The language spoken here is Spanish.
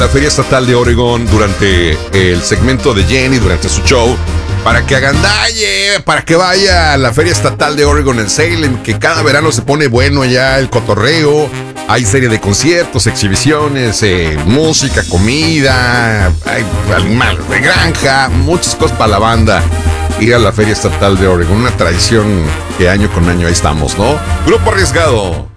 la Feria Estatal de Oregon durante el segmento de Jenny, durante su show, para que agandalle, para que vaya a la Feria Estatal de Oregon en Salem, que cada verano se pone bueno allá el cotorreo. Hay serie de conciertos, exhibiciones, música, comida, hay animales de granja, muchas cosas para la banda. Ir a la Feria Estatal de Oregon, una tradición que año con año ahí estamos, ¿no? Grupo Arriesgado.